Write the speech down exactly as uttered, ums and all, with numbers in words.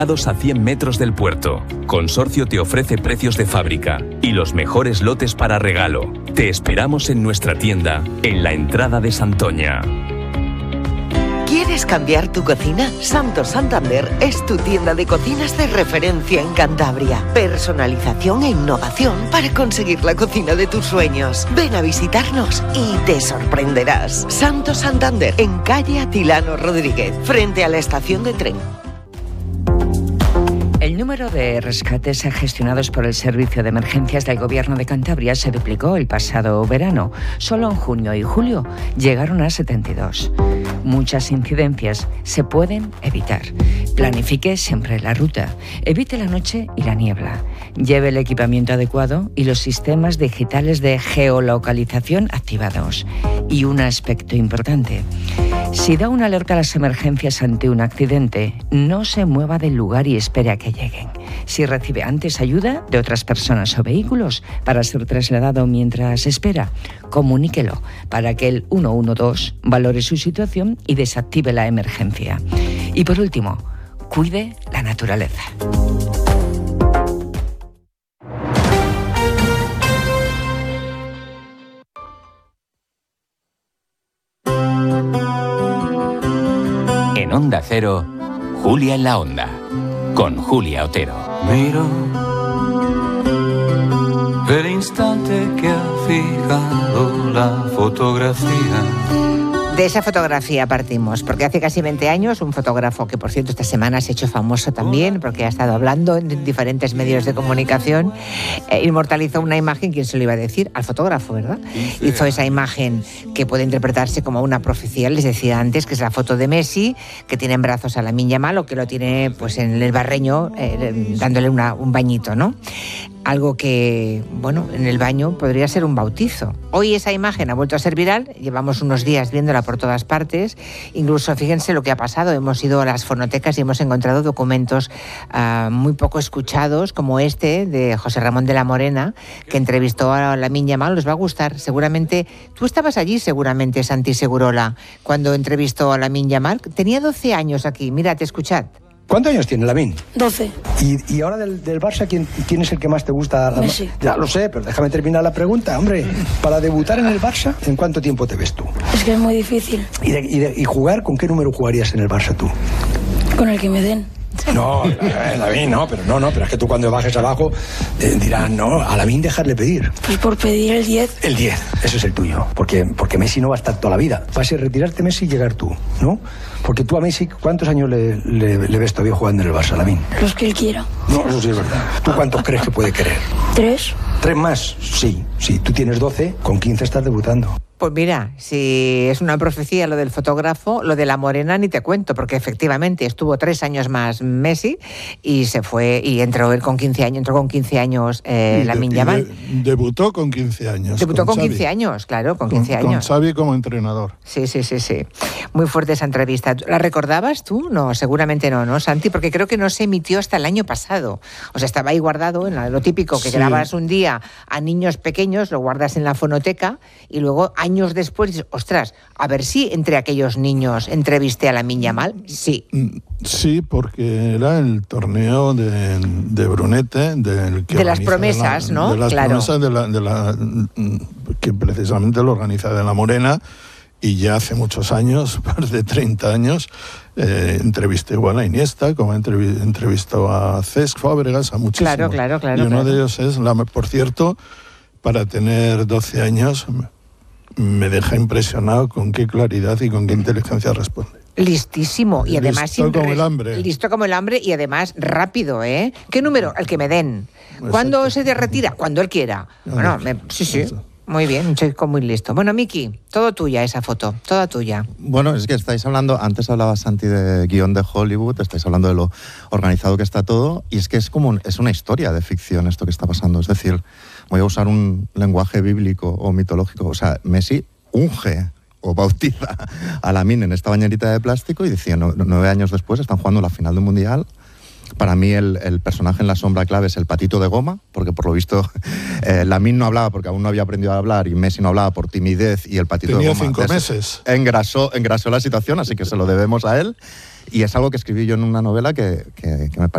A cien metros del puerto. Consorcio te ofrece precios de fábrica y los mejores lotes para regalo. Te esperamos en nuestra tienda, en la entrada de Santoña. ¿Quieres cambiar tu cocina? Santo Santander es tu tienda de cocinas de referencia en Cantabria. Personalización e innovación para conseguir la cocina de tus sueños. Ven a visitarnos y te sorprenderás. Santo Santander, en calle Atilano Rodríguez, frente a la estación de tren. El número de rescates gestionados por el Servicio de Emergencias del Gobierno de Cantabria se duplicó el pasado verano. Solo en junio y julio llegaron a setenta y dos. Muchas incidencias se pueden evitar. Planifique siempre la ruta. Evite la noche y la niebla. Lleve el equipamiento adecuado y los sistemas digitales de geolocalización activados. Y un aspecto importante. Si da una alerta a las emergencias ante un accidente, no se mueva del lugar y espere a que lleguen. Si recibe antes ayuda de otras personas o vehículos para ser trasladado mientras espera, comuníquelo para que el uno uno dos valore su situación y desactive la emergencia. Y por último, cuide la naturaleza. En Onda Cero, Julia en la Onda, con Julia Otero. Miro el instante que ha fijado la fotografía. De esa fotografía partimos, porque hace casi veinte años un fotógrafo que, por cierto, esta semana se ha hecho famoso también, porque ha estado hablando en diferentes medios de comunicación, eh, inmortalizó una imagen, ¿quién se lo iba a decir? Al fotógrafo, ¿verdad? Sí. Hizo esa imagen que puede interpretarse como una profecía, les decía antes, que es la foto de Messi, que tiene en brazos a Lamine Yamal, o que lo tiene pues en el barreño, eh, dándole una, un bañito, ¿no? Algo que, bueno, en el baño podría ser un bautizo. Hoy esa imagen ha vuelto a ser viral, llevamos unos días viéndola por todas partes, incluso fíjense lo que ha pasado, hemos ido a las fonotecas y hemos encontrado documentos uh, muy poco escuchados, como este de José Ramón de la Morena, que entrevistó a Lamine Yamal. Os va a gustar, seguramente, tú estabas allí seguramente, Santi Segurola, cuando entrevistó a Lamine Yamal, tenía doce años aquí, mirad, escuchad. ¿Cuántos años tiene Lamine? doce. ¿Y, y ahora del, del Barça, ¿quién, quién es el que más te gusta? Messi. Ya lo sé, pero déjame terminar la pregunta. Hombre, para debutar en el Barça, ¿en cuánto tiempo te ves tú? Es que es muy difícil. ¿Y, de, y, de, y jugar, con qué número jugarías en el Barça tú? Con el que me den. No, Lamine, no, pero no, no, pero es que tú cuando bajes abajo eh, dirán, no, a Lamine dejarle pedir. Pues por pedir el diez. El diez, ese es el tuyo, porque, porque Messi no va a estar toda la vida. Va a ser retirarte Messi y llegar tú, ¿no? Porque tú a Messi, ¿cuántos años le, le, le ves todavía jugando en el Barça, Lamine? Los que él quiera. No, eso sí es verdad. ¿Tú cuántos crees que puede querer? ¿Tres? ¿Tres más? Sí, sí, tú tienes doce, con quince estás debutando. Pues mira, si es una profecía lo del fotógrafo, lo de la Morena ni te cuento, porque efectivamente estuvo tres años más Messi y se fue, y entró él con quince años, entró con quince años eh, Lamine Yamal. De, debutó con quince años. Debutó con, con quince años, claro, con quince con, años. Con Xavi como entrenador. Sí, sí, sí, sí. Muy fuerte esa entrevista. ¿La recordabas tú? No, seguramente no, ¿no, Santi? Porque creo que no se emitió hasta el año pasado. O sea, estaba ahí guardado, en la, lo típico, que sí. Grabas un día a niños pequeños, lo guardas en la fonoteca y luego años después dices, ostras, a ver si entre aquellos niños entrevisté a Lamine Yamal. Sí. Sí, porque era el torneo de, de Brunete, del que de las promesas, la, ¿no? De las claro. promesas de la, de la, que precisamente lo organiza de la Morena, y ya hace muchos años, más de treinta años, eh, entrevisté igual a Iniesta, como entrevistó a Cesc Fábregas, a muchísimos. Claro, claro, claro. Y uno claro. de ellos es, la, por cierto, para tener doce años, me deja impresionado con qué claridad y con qué inteligencia responde. Listísimo y además listo sin como res... el hambre. Listo como el hambre y además rápido, ¿eh? ¿Qué número? El que me den. ¿Cuándo se te retira? Cuando él quiera. Bueno, me... sí, sí. Muy bien, un chico muy listo. Bueno, Miki, todo tuya esa foto, toda tuya. Bueno, es que estáis hablando, antes hablaba Santi de guión de Hollywood, estáis hablando de lo organizado que está todo, y es que es como es una historia de ficción esto que está pasando. Es decir, voy a usar un lenguaje bíblico o mitológico. O sea, Messi unge o bautiza a Lamine en esta bañerita de plástico y decía, no, nueve años después están jugando la final del Mundial. Para mí el, el personaje en la sombra clave es el patito de goma, porque por lo visto eh, Lamine no hablaba porque aún no había aprendido a hablar y Messi no hablaba por timidez y el patito Tenía de goma cinco meses. Engrasó, engrasó la situación, así que se lo debemos a él. Y es algo que escribí yo en una novela que, que, que me parece